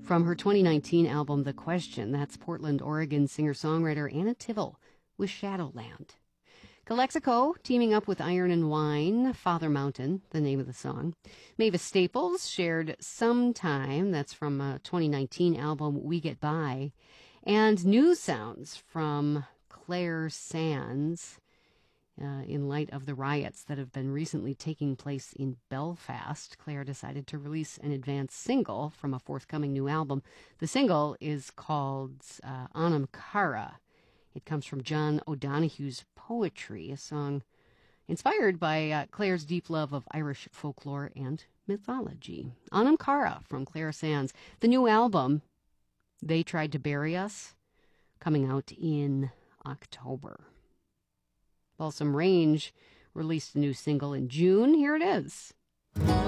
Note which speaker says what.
Speaker 1: From her 2019 album, The Question, that's Portland, Oregon singer-songwriter Anna Tivell with Shadowland. Calexico teaming up with Iron and Wine, Father Mountain, the name of the song. Mavis Staples shared Sometime, that's from a 2019 album, We Get By. And new sounds from Claire Sands in light of the riots that have been recently taking place in Belfast. Claire decided to release an advance single from a forthcoming new album. The single is called Anam Cara. It comes from John O'Donoghue's Poetry, a song inspired by Claire's deep love of Irish folklore and mythology. Anam Cara from Claire Sands. The new album, They Tried to Bury Us, coming out in October. Balsam Range released a new single in June. Here it is.